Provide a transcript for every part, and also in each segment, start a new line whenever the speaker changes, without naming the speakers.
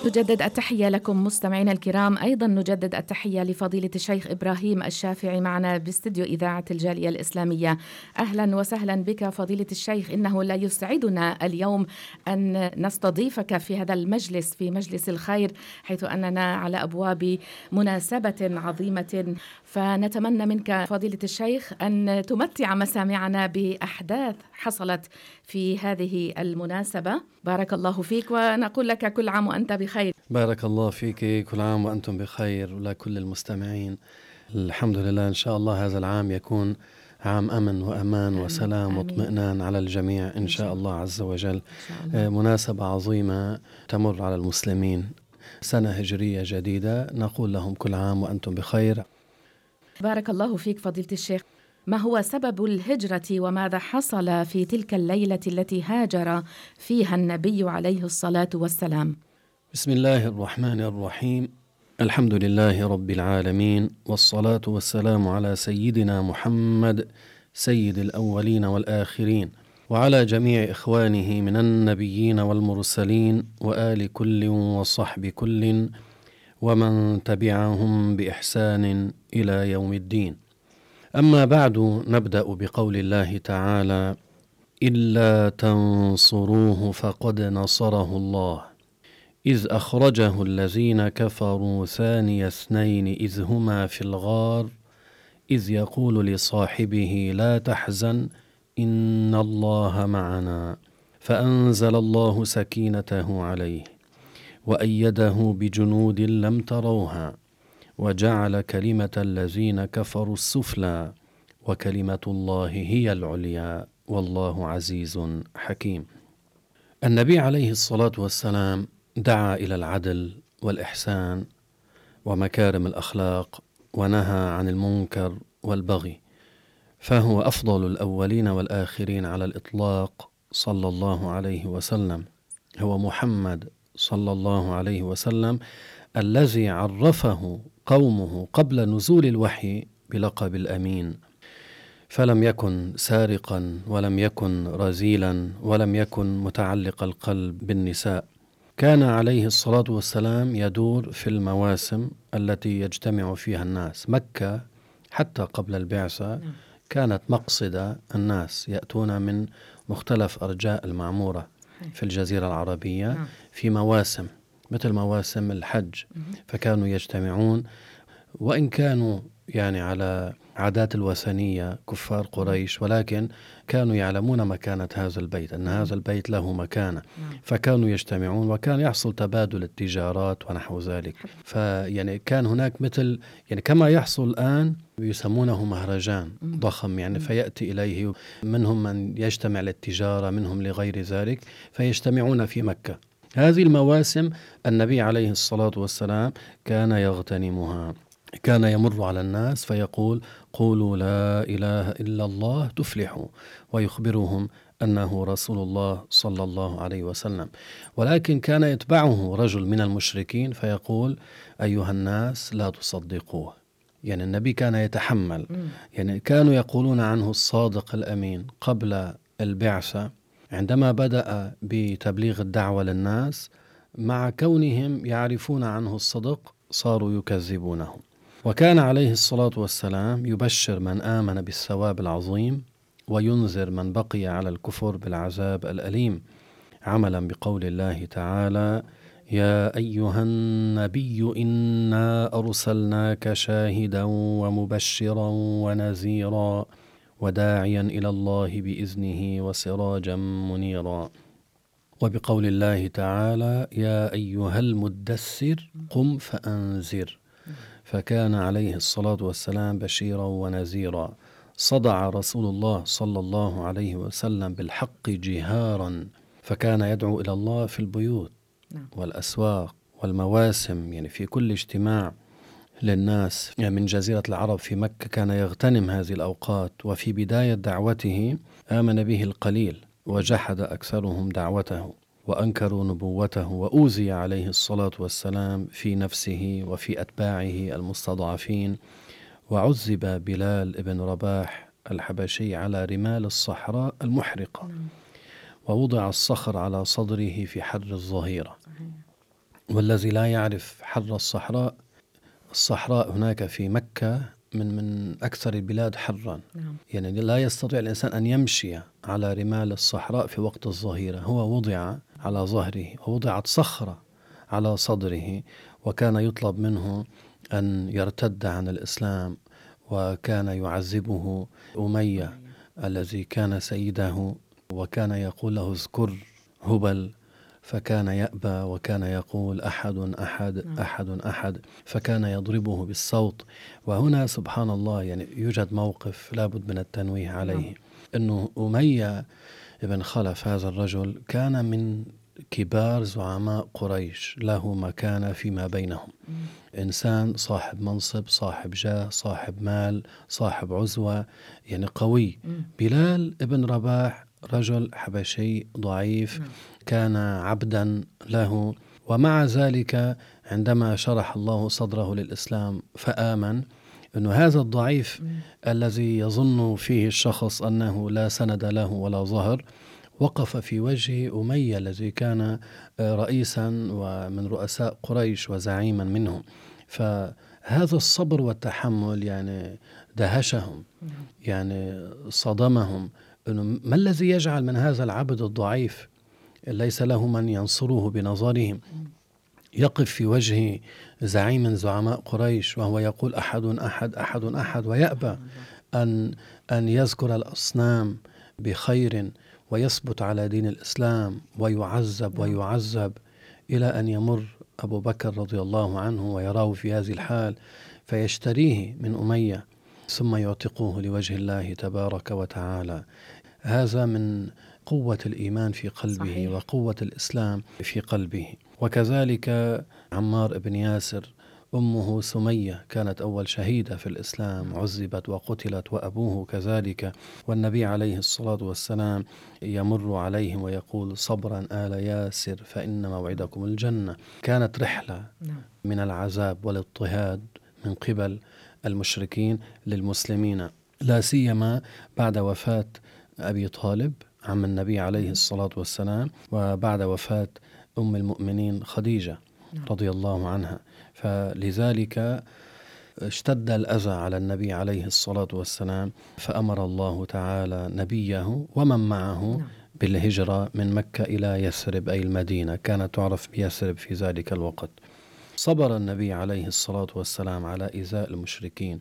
نجدد التحية لكم مستمعينا الكرام. أيضا نجدد التحية لفضيلة الشيخ إبراهيم الشافعي معنا باستديو إذاعة الجالية الإسلامية. أهلا وسهلا بك فضيلة الشيخ. إنه لا يسعدنا اليوم أن نستضيفك في هذا المجلس، في مجلس الخير، حيث أننا على أبواب مناسبة عظيمة. فنتمنى منك فضيلة الشيخ أن تمتع مسامعنا بأحداث حصلت في هذه المناسبة. بارك الله فيك، ونقول لك كل عام وأنت بخير.
بارك الله فيك، كل عام وأنتم بخير، ولكل المستمعين. الحمد لله، إن شاء الله هذا العام يكون عام أمن وأمان وسلام واطمئنان على الجميع إن شاء الله عز وجل. مناسبة عظيمة تمر على المسلمين، سنة هجرية جديدة، نقول لهم كل عام وأنتم بخير.
بارك الله فيك فضيلة الشيخ. ما هو سبب الهجرة وماذا حصل في تلك الليلة التي هاجر فيها النبي عليه الصلاة والسلام؟
بسم الله الرحمن الرحيم. الحمد لله رب العالمين، والصلاة والسلام على سيدنا محمد سيد الأولين والآخرين، وعلى جميع إخوانه من النبيين والمرسلين، وآل كل وصحب كل، ومن تبعهم بإحسان إلى يوم الدين. أما بعد، نبدأ بقول الله تعالى: إلا تنصروه فقد نصره الله إذ أخرجه الذين كفروا ثاني اثنين إذ هما في الغار إذ يقول لصاحبه لا تحزن إن الله معنا فأنزل الله سكينته عليه وأيده بجنود لم تروها وجعل كلمة الذين كفروا السفلى وكلمة الله هي العليا والله عزيز حكيم. النبي عليه الصلاة والسلام دعا إلى العدل والإحسان ومكارم الأخلاق، ونهى عن المنكر والبغي، فهو أفضل الأولين والآخرين على الإطلاق صلى الله عليه وسلم. هو محمد صلى الله عليه وسلم الذي عرفه قومه قبل نزول الوحي بلقب الأمين، فلم يكن سارقا ولم يكن رذيلا ولم يكن متعلق القلب بالنساء. كان عليه الصلاة والسلام يدور في المواسم التي يجتمع فيها الناس. مكة حتى قبل البعثة كانت مقصد الناس، يأتون من مختلف أرجاء المعمورة في الجزيرة العربية في مواسم مثل مواسم الحج، فكانوا يجتمعون، وإن كانوا يعني على عادات الوثنية كفار قريش، ولكن كانوا يعلمون مكانة هذا البيت، أن هذا البيت له مكانة، فكانوا يجتمعون وكان يحصل تبادل التجارات ونحو ذلك. فيعني كان هناك مثل يعني كما يحصل الآن يسمونه مهرجان ضخم، يعني فيأتي إليه منهم من يجتمع للتجارة، منهم لغير ذلك، فيجتمعون في مكة. هذه المواسم النبي عليه الصلاة والسلام كان يغتنمها، كان يمر على الناس فيقول: قولوا لا إله إلا الله تفلحوا، ويخبرهم أنه رسول الله صلى الله عليه وسلم. ولكن كان يتبعه رجل من المشركين فيقول: أيها الناس لا تصدقوه. يعني النبي كان يتحمل، يعني كانوا يقولون عنه الصادق الأمين قبل البعثة. عندما بدأ بتبليغ الدعوة للناس، مع كونهم يعرفون عنه الصدق صاروا يكذبونه. وكان عليه الصلاة والسلام يبشر من آمن بالثواب العظيم وينذر من بقي على الكفر بالعذاب الأليم، عملا بقول الله تعالى: يا أيها النبي إنا أرسلناك شاهدا ومبشرا ونذيرا وداعيا إلى الله بإذنه وسراجا منيرا. وبقول الله تعالى: يا أيها المدثر قم فأنذر. فكان عليه الصلاة والسلام بشيرا ونذيرا. صدع رسول الله صلى الله عليه وسلم بالحق جهارا، فكان يدعو إلى الله في البيوت والأسواق والمواسم، يعني في كل اجتماع للناس يعني من جزيرة العرب في مكة كان يغتنم هذه الأوقات. وفي بداية دعوته آمن به القليل وجحد أكثرهم دعوته وأنكروا نبوته، وأوذي عليه الصلاة والسلام في نفسه وفي أتباعه المستضعفين، وعذب بلال ابن رباح الحبشي على رمال الصحراء المحرقة، ووضع الصخر على صدره في حر الظهيرة. والذي لا يعرف حر الصحراء، الصحراء هناك في مكة من أكثر البلاد حرا. يعني لا يستطيع الإنسان أن يمشي على رمال الصحراء في وقت الظهيرة. هو وضع على ظهره ووضعت صخرة على صدره، وكان يطلب منه أن يرتد عن الإسلام، وكان يعذبه أمية الذي كان سيده، وكان يقول له اذكر هبل، فكان يأبى وكان يقول أحد أحد أحد أحد، فكان يضربه بالصوت. وهنا سبحان الله يعني يوجد موقف لابد من التنويه عليه، أنه أمية ابن خلف هذا الرجل كان من كبار زعماء قريش، له مكانة فيما بينهم، إنسان صاحب منصب، صاحب جاه، صاحب مال، صاحب عزوة، يعني قوي. بلال ابن رباح رجل حبشي ضعيف، كان عبدا له، ومع ذلك عندما شرح الله صدره للإسلام فآمن، أنه هذا الضعيف الذي يظن فيه الشخص أنه لا سند له ولا ظهر، وقف في وجه أمية الذي كان رئيسا ومن رؤساء قريش وزعيما منهم. فهذا الصبر والتحمل يعني دهشهم، يعني صدمهم، أنه ما الذي يجعل من هذا العبد الضعيف ليس له من ينصره بنظرهم يقف في وجه زعيم من زعماء قريش وهو يقول أحد أحد أحد أحد، ويأبى أن يذكر الأصنام بخير ويثبت على دين الإسلام، ويعذب إلى أن يمر أبو بكر رضي الله عنه ويراه في هذه الحال، فيشتريه من أمية ثم يعتقوه لوجه الله تبارك وتعالى. هذا من قوة الإيمان في قلبه، صحيح، وقوة الإسلام في قلبه. وكذلك عمار بن ياسر، أمه سمية كانت أول شهيدة في الإسلام، عذبت وقتلت، وأبوه كذلك، والنبي عليه الصلاة والسلام يمر عليهم ويقول صبرا آل ياسر فإن موعدكم الجنة. كانت رحلة من العذاب والاضطهاد من قبل المشركين للمسلمين، لا سيما بعد وفاة أبي طالب عم النبي عليه الصلاة والسلام، وبعد وفاة أم المؤمنين خديجة رضي الله عنها. فلذلك اشتد الأذى على النبي عليه الصلاة والسلام، فأمر الله تعالى نبيه ومن معه بالهجرة من مكة إلى يثرب أي المدينة، كانت تعرف بيثرب في ذلك الوقت. صبر النبي عليه الصلاة والسلام على إيذاء المشركين،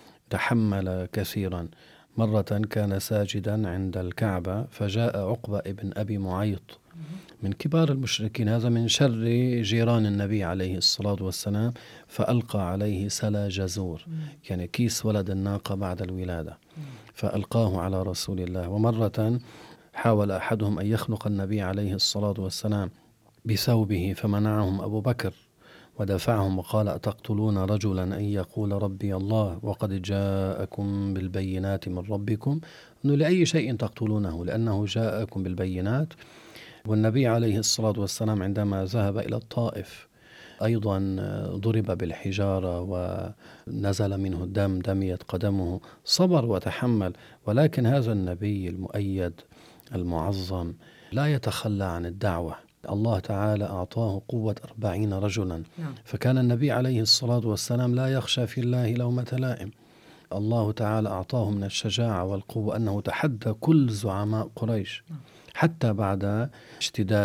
تحمل كثيرا. مرة كان ساجدا عند الكعبة، فجاء عقبة ابن أبي معيط من كبار المشركين، هذا من شر جيران النبي عليه الصلاة والسلام، فألقى عليه سلا جزور، يعني كيس ولد الناقة بعد الولادة، فألقاه على رسول الله. ومرة حاول أحدهم أن يخنق النبي عليه الصلاة والسلام بثوبه، فمنعهم أبو بكر ودفعهم وقال أتقتلون رجلا أن يقول ربي الله وقد جاءكم بالبينات من ربكم؟ أنه لأي شيء تقتلونه؟ لأنه جاءكم بالبينات. والنبي عليه الصلاة والسلام عندما ذهب إلى الطائف أيضا ضرب بالحجارة ونزل منه الدم، دميت قدمه، صبر وتحمل. ولكن هذا النبي المؤيد المعظم لا يتخلى عن الدعوة. الله تعالى أعطاه قوة 40 رجلا، فكان النبي عليه الصلاة والسلام لا يخشى في الله لومة لائم. الله تعالى أعطاه من الشجاعة والقوة أنه تحدى كل زعماء قريش، حتى بعد اشتداد